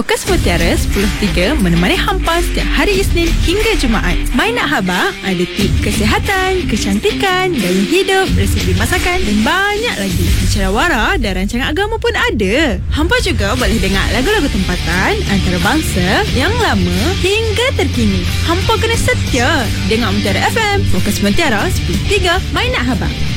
Fokus Mutiara 10.3 menemani hampa setiap hari Isnin hingga Jumaat. My Nak Khabar ada tip kesihatan, kecantikan, gaya hidup, resepi masakan dan banyak lagi. Bicara wara dan rancangan agama pun ada. Hampa juga boleh dengar lagu-lagu tempatan antarabangsa yang lama hingga terkini. Hampa kena setia dengar Mutiara FM. Fokus Mutiara 10.3 My Nak Khabar.